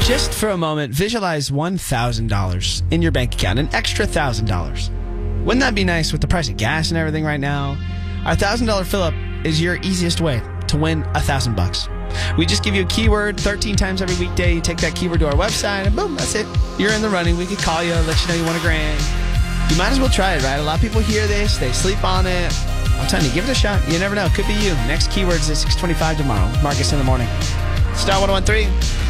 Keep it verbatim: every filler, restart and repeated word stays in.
Just for a moment, visualize one thousand dollars in your bank account, an extra one thousand dollars. Wouldn't that be nice with the price of gas and everything right now? Our one thousand dollars fill-up is your easiest way to win one thousand bucks. We just give you a keyword thirteen times every weekday. You take that keyword to our website, and boom, that's it. You're in the running. We could call you, let you know you won a grand. You might as well try it, right? A lot of people hear this. They sleep on it. I'm telling you, give it a shot. You never know. It could be you. Next keyword's at six twenty-five tomorrow. Marcus in the morning. Star one oh one three.